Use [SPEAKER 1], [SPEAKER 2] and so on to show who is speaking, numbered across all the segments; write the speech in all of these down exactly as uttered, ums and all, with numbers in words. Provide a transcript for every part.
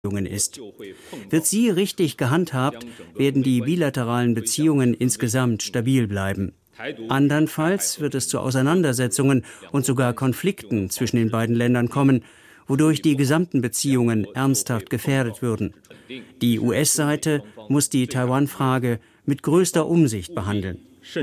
[SPEAKER 1] ist. Wird sie richtig gehandhabt, werden die bilateralen Beziehungen insgesamt stabil bleiben. Andernfalls wird es zu Auseinandersetzungen und sogar Konflikten zwischen den beiden Ländern kommen, wodurch die gesamten Beziehungen ernsthaft gefährdet würden. Die U S-Seite muss die Taiwan-Frage mit größter Umsicht behandeln.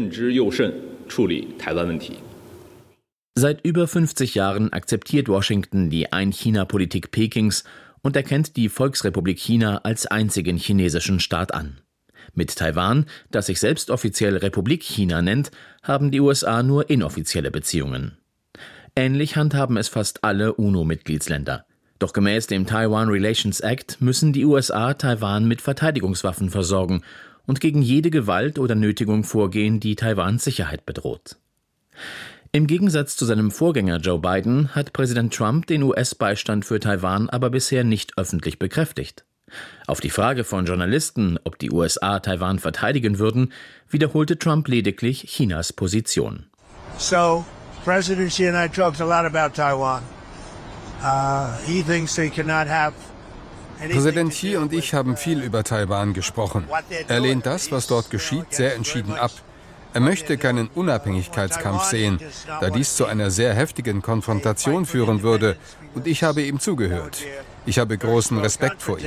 [SPEAKER 2] Seit über fünfzig Jahren akzeptiert Washington die Ein-China-Politik Pekings und erkennt die Volksrepublik China als einzigen chinesischen Staat an. Mit Taiwan, das sich selbst offiziell Republik China nennt, haben die U S A nur inoffizielle Beziehungen. Ähnlich handhaben es fast alle UNO-Mitgliedsländer. Doch gemäß dem Taiwan Relations Act müssen die U S A Taiwan mit Verteidigungswaffen versorgen und gegen jede Gewalt oder Nötigung vorgehen, die Taiwans Sicherheit bedroht. Im Gegensatz zu seinem Vorgänger Joe Biden hat Präsident Trump den U S-Beistand für Taiwan aber bisher nicht öffentlich bekräftigt. Auf die Frage von Journalisten, ob die U S A Taiwan verteidigen würden, wiederholte Trump lediglich Chinas Position.
[SPEAKER 3] So, President Xi and I talked a lot about Taiwan. Uh, he thinks they cannot have
[SPEAKER 4] Präsident Xi und ich haben viel über Taiwan gesprochen. Er lehnt das, was dort geschieht, sehr entschieden ab. Er möchte keinen Unabhängigkeitskampf sehen, da dies zu einer sehr heftigen Konfrontation führen würde. Und ich habe ihm zugehört. Ich habe großen Respekt vor ihm.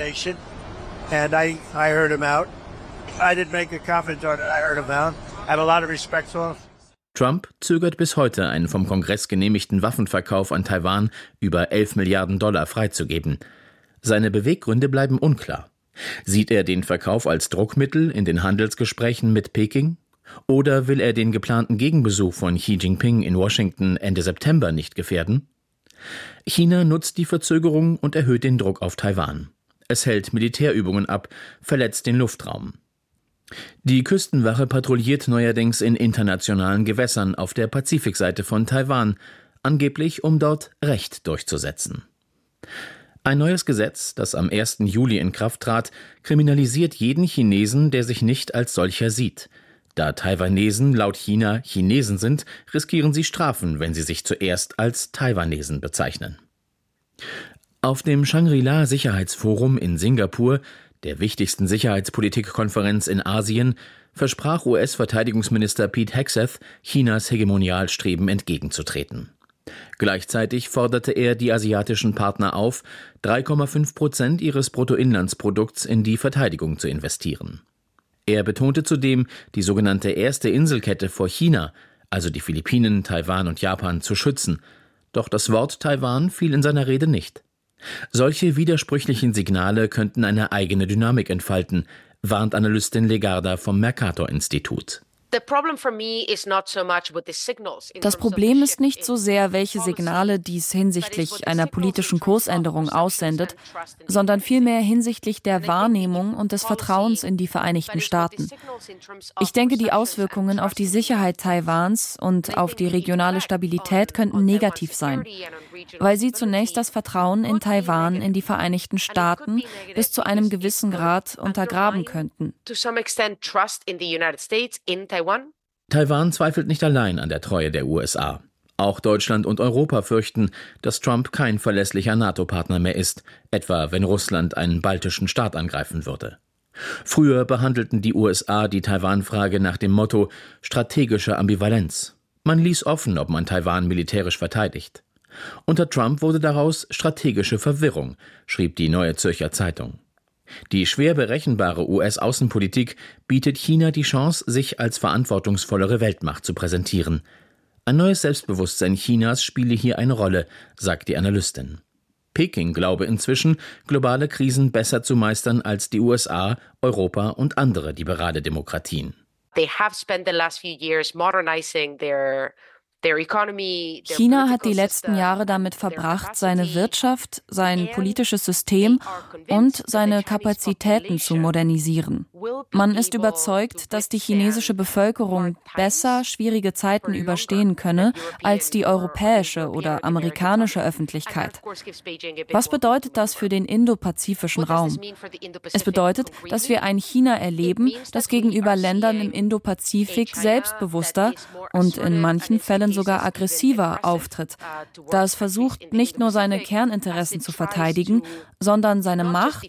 [SPEAKER 2] Trump zögert bis heute, einen vom Kongress genehmigten Waffenverkauf an Taiwan über elf Milliarden Dollar freizugeben. Seine Beweggründe bleiben unklar. Sieht er den Verkauf als Druckmittel in den Handelsgesprächen mit Peking? Oder will er den geplanten Gegenbesuch von Xi Jinping in Washington Ende September nicht gefährden? China nutzt die Verzögerung und erhöht den Druck auf Taiwan. Es hält Militärübungen ab, verletzt den Luftraum. Die Küstenwache patrouilliert neuerdings in internationalen Gewässern auf der Pazifikseite von Taiwan, angeblich um dort Recht durchzusetzen. Ein neues Gesetz, das am ersten Juli in Kraft trat, kriminalisiert jeden Chinesen, der sich nicht als solcher sieht. Da Taiwanesen laut China Chinesen sind, riskieren sie Strafen, wenn sie sich zuerst als Taiwanesen bezeichnen. Auf dem Shangri-La-Sicherheitsforum in Singapur, der wichtigsten Sicherheitspolitikkonferenz in Asien, versprach U S-Verteidigungsminister Pete Hegseth, Chinas Hegemonialstreben entgegenzutreten. Gleichzeitig forderte er die asiatischen Partner auf, drei Komma fünf Prozent ihres Bruttoinlandsprodukts in die Verteidigung zu investieren. Er betonte zudem, die sogenannte erste Inselkette vor China, also die Philippinen, Taiwan und Japan, zu schützen. Doch das Wort Taiwan fiel in seiner Rede nicht. Solche widersprüchlichen Signale könnten eine eigene Dynamik entfalten, warnt Analystin Legarda vom Mercator-Institut.
[SPEAKER 5] Das Problem ist nicht so sehr, welche Signale dies hinsichtlich einer politischen Kursänderung aussendet, sondern vielmehr hinsichtlich der Wahrnehmung und des Vertrauens in die Vereinigten Staaten. Ich denke, die Auswirkungen auf die Sicherheit Taiwans und auf die regionale Stabilität könnten negativ sein, weil sie zunächst das Vertrauen in Taiwan in die Vereinigten Staaten bis zu einem gewissen Grad untergraben könnten.
[SPEAKER 2] Taiwan zweifelt nicht allein an der Treue der U S A. Auch Deutschland und Europa fürchten, dass Trump kein verlässlicher NATO-Partner mehr ist, etwa wenn Russland einen baltischen Staat angreifen würde. Früher behandelten die U S A die Taiwan-Frage nach dem Motto strategische Ambivalenz. Man ließ offen, ob man Taiwan militärisch verteidigt. Unter Trump wurde daraus strategische Verwirrung, schrieb die Neue Zürcher Zeitung. Die schwer berechenbare U S-Außenpolitik bietet China die Chance, sich als verantwortungsvollere Weltmacht zu präsentieren. Ein neues Selbstbewusstsein Chinas spiele hier eine Rolle, sagt die Analystin. Peking glaube inzwischen, globale Krisen besser zu meistern als die U S A, Europa und andere liberale Demokratien.
[SPEAKER 5] They have spent the last few years modernizing their China hat die letzten Jahre damit verbracht, seine Wirtschaft, sein politisches System und seine Kapazitäten zu modernisieren. Man ist überzeugt, dass die chinesische Bevölkerung besser schwierige Zeiten überstehen könne als die europäische oder amerikanische Öffentlichkeit. Was bedeutet das für den indopazifischen Raum? Es bedeutet, dass wir ein China erleben, das gegenüber Ländern im Indopazifik selbstbewusster und in manchen Fällen Taiwan sogar aggressiver auftritt, da es versucht, nicht nur seine Kerninteressen zu verteidigen, sondern seine Macht